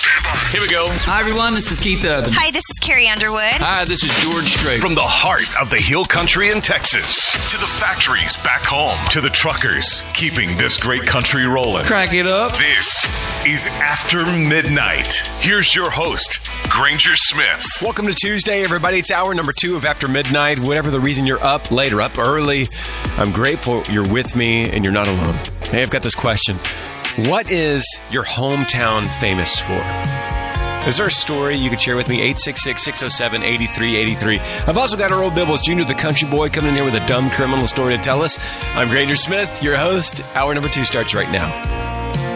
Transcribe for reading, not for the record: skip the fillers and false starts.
Here we go. Hi, everyone. This is Keith Urban. Hi, this is Carrie Underwood. Hi, this is George Strait. From the heart of the Hill Country in Texas to the factories back home to the truckers keeping this great country rolling. Crack it up. This is After Midnight. Here's your host, Granger Smith. Welcome to Tuesday, everybody. It's hour number 2 of After Midnight. Whatever the reason you're up late or up early, I'm grateful you're with me and you're not alone. Hey, I've got this question. What is your hometown famous for? Is there a story you could share with me? 866-607-8383. I've also got our old Dibbles, Junior the Country Boy, coming in here with a dumb criminal story to tell us. I'm Granger Smith, your host. Hour number 2 starts right now.